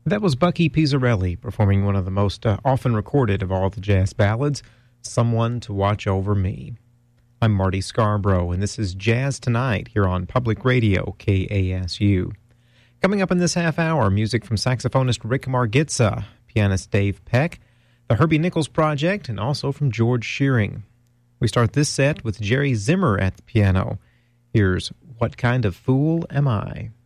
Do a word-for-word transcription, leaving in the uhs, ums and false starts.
That was Bucky Pizzarelli performing one of the most uh, often recorded of all the jazz ballads, Someone to Watch Over Me. I'm Marty Scarborough, and this is Jazz Tonight here on Public Radio, K A S U. Coming up in this half hour, music from saxophonist Rick Margitza, pianist Dave Peck, the Herbie Nichols Project, and also from George Shearing. We start this set with Jerry Zimmer at the piano. Here's What Kind of Fool Am I?